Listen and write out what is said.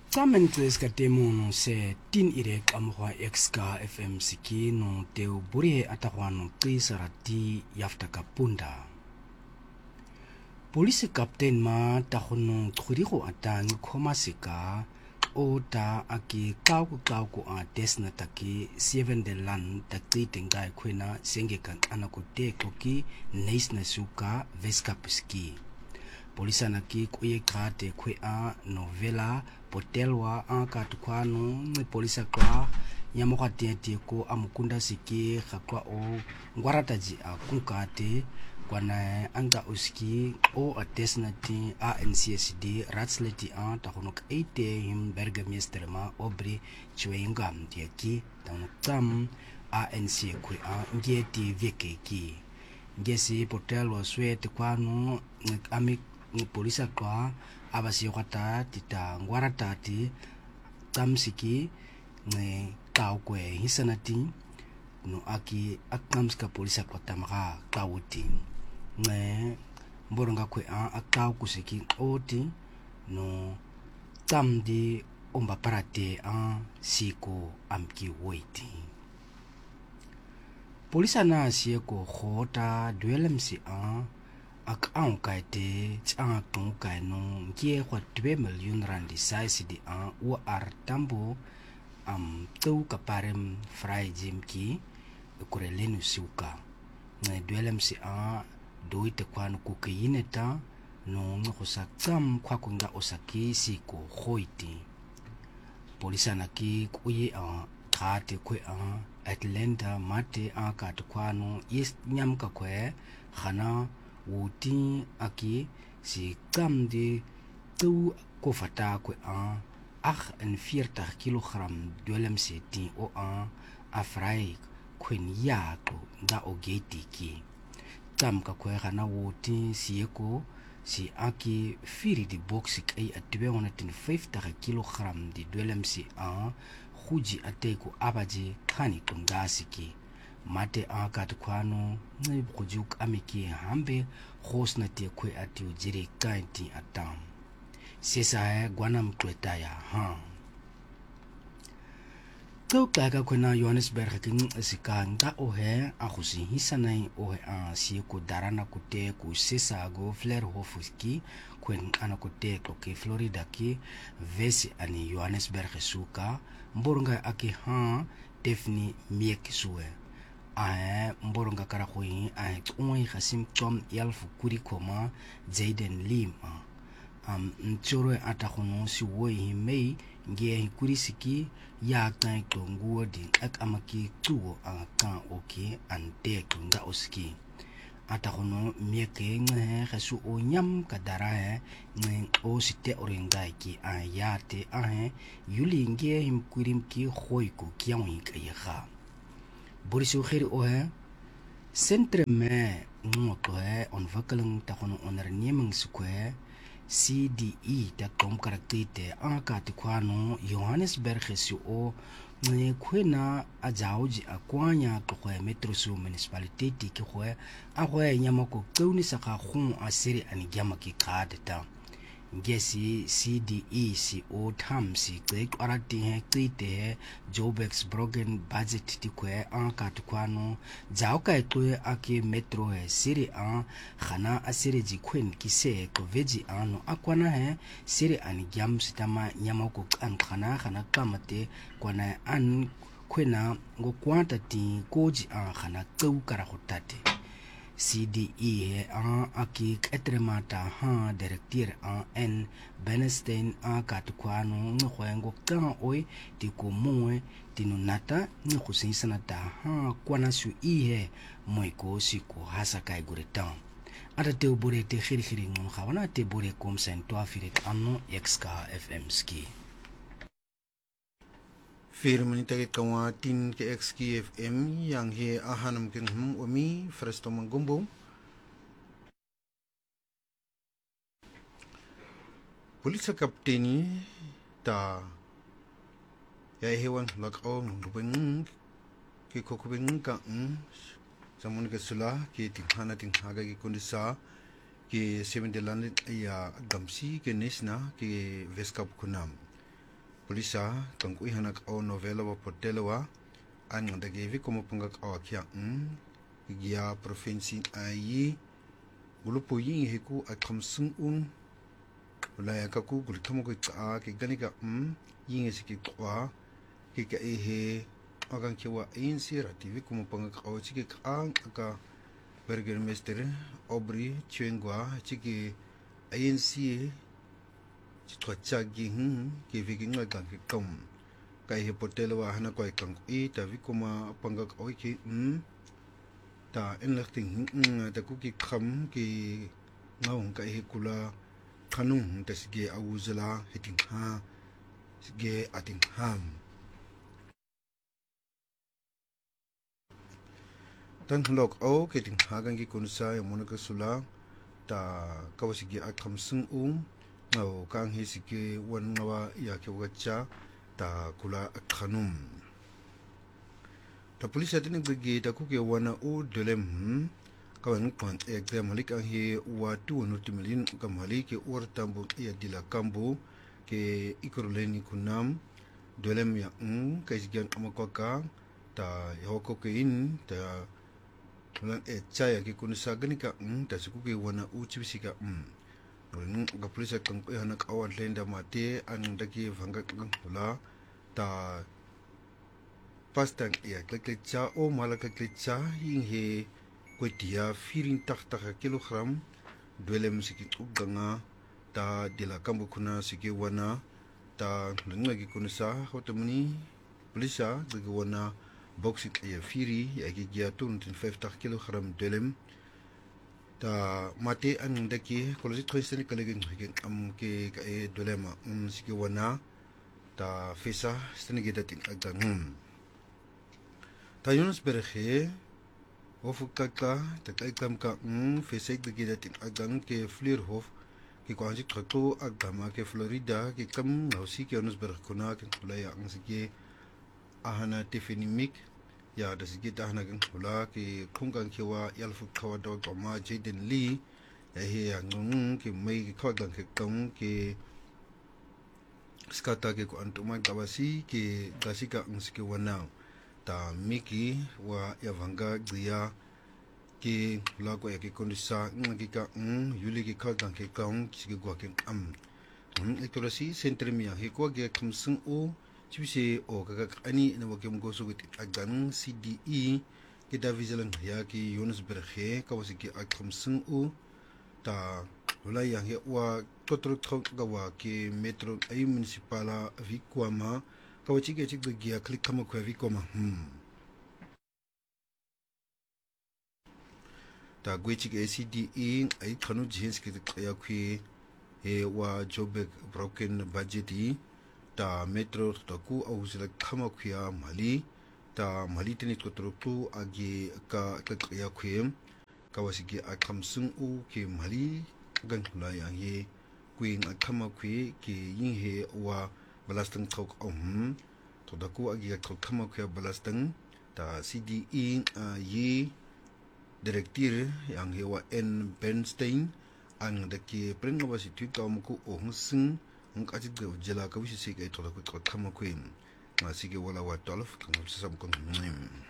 Tsamentes ka temono se tin irek amwa exka FM siki no teu buri atakwano kisarati yafta kapunda. Polisi kapten ma tahono khurigo atang khomasika o ta aki kauku a desna taki 7 de lan takti tengai kwena sengekan anako te koki neisna suka veskapuski. Polisa naki kuye kate kwe a novela potelwa a katukwano ni polisa kwa nyamoka tieti ko amukunda siki khakwa o ngwarataji a kunkate kwana anga uski o atesna ti ANCSD ratsleti a tahunok 8 him bergamister ma obri chwengam tieki tahunok tam ANC kwe a ngeti vekeki ngesi potelwa swet kwano amik ni polisa kwa abasi kata tita ngwaratati tamsiki ne kwe hisanati no aki akamska polisa kwa tamaka kawuti ne mboronga kwe a kusiki oti no tamdi omba parate siko amki waiti polisa na sieko khota duelemsi ak kaite chang tung kai no ngie kwa 2 million rand size di u tambo tu kaparem fry jim ki kurelenu suka na duelem si doite kwa no kukineta no ngosa kam kwa kunga osaki siko khoiti polisa na ki kuye kate kwe Atlanta mate kat kwa no is nyam ka kwe khana wuti aki si kamdi tu kofata kwe 48 kilogram duelem seti o afrai kwen yako da ogeti ki tam ka kwe khana wuti sieko si aki firi di boxi kai at 250 kilogram di duelem si huji ateko abaji khani kungasiki mate kat kwano ngai bujuk amiki hambe khosna te kwe atiu jiri kainti atam sesa gwanam kwetaya to kaga kwena Johannesburg king sikanga ohe akhusi hisanai ohe sieko darana kute ku sesa go flair hofuski kwen anakote ke Florida ki vesi ani Johannesburg suka mboronga aki defni miek suwe mboronga karakhui tungoi khasim tom yalfu kuri koma Jaden Lim mchoro atakhono si woi mei nge kuri siki ya kai tonguo di ak amaki tuo aka oke ante kunda oski atakhono mieke nge khasu onyam kadara nge o site orengai ki ayate yuli nge himkurim ki khoiko kiawi kaya Boriso khiri ohe centre me ngoto ontwikkeling takhono onderneming sukwe CDE ta kom karaktite akati kwano Johannesburg si o ne kwena ajauji akwanya to kwe metro su municipality ki kwe akwe nyamako tsauni saka khun asiri ani gyamaki kadeta ngesi CDE si o tamsi kwe arati kite Jobex broken budget tikwe kat kwano jauka etwe aki metro siri khana asiri jikwen kise ko veji no akwana siri ani gyam sitama nyamako kan khana kamate kwana kwena ngo kwanta ti koji khana tsau kara khotate CDE aki etremata directeur N Benstein katkwano ngwengo kan oi tikomoe tinunata ngkusinsanata kwana su moiko siko hasakai guretan ada te bore te khiri ngon khawana te bore kom sen to afiret anno exka FM ski Firmanita ke kawatin ke XKFM yang he ahanam ke omi fresto mangumbo polisa kapteni ta ya hewan lakau ngubeng ke kokubeng ka samun ke sula ke tinghana tinghaga ke kondisa ke 7 de lan ya gamsi ke nesna ke veskap kunam polisa kang kui hanak au novela wa potelewa an ngandagi vi como pangak awakia gia provinsi ai gulupo yin heku akham sung ulaya kaku gulitamo ko ka ke ganika yin siki kwa ke ka he agang kewa in sira tv como pangak aw chiki ka aka burgermeister Aubrey Chengwa chiki ANC chitwachagi ke viking agang ke kom kai he potelewa hana ko kang ta vi kuma pangak aw ki ta enlachting ta kuki kham ki ngaung kai he kula kanung ta sige awuzala hiting ha sige ating ham tan lok au ke ting ha gang ki kunsa ya monaka sula ta kawasigi akham sung ngau kang he sige wan ngawa ya ke wacha ta kula khanum ta polisi atin bagi ta kuke wana dolem kawan kon exam malik ang he wa 200 million kamali ke or tambo ya dila kambo ke ikoroleni kunam dolem ya kai sigan amakwaka ta yoko ke in ta lan chaya ke kunsa ganika ta sukuke wana chibisika ga polisi kan ko hana kawan lenda mate an dake vanga kan hula ta pastang ya klikcha o malaka klikcha yin he kwetia 40 kilogram dolem siki uganga ta dila kambu kuna siki wana ta ngagi kunsa hotamni polisa siki wana boxit ya firi ya giya 250 kilogram dolem ta mate an daki kolosi treseni kalegen am ke dolema siki wana ta fesa stenige datin agang ta Yunus berge ofukaka ta kaikam ka fesek de gidatin agang ke Vleerhof ke kwanji trato agama ke Florida ke kam nausi ke Yunus berge kuna ke kulaya ang sige ahana tefinimik ya da sige ta hana kan kula ke khungkan kewa yalfu kawa da gama Jaden Lee ya he ang ke mai ke kawagang ke kang ke skata ke ko antuma gawasi ke gasika ang sige wana ta miki wa yavanga gya ke lago ya ke kondisa ngika yuli ke khagang ke kaung sige gwa ke ekolasi sentremia he ko ge khamsung chibise o kaga ani na wakem go so git agan CDE ke da vigilant ya ke Yunus berge ka wasi ke khamsung ta wala ya he wa totro gawa ke metro ay municipala vikwama kawachi ke chik gia klik kama kwa vikoma ta gwechi ke CDE ay khanu jins ke ya kwi e wa jobek broken budget ta metro ta ku awzila kama khya mali ta mali tini totro agi ka ya kwi kawasi ke akhamsung ke mali gang la ya ye kwing akhama kwi ke yin he wa balastang thok to da ku agi thok khama khya balastang ta CDE ye director yang he wa N Bernstein ang da ke prenga wasi tu ka mu ku sing ang ati de jela ka wisi se ke to da ku khama khwin ma sige wala wa 12 kan sa sam kon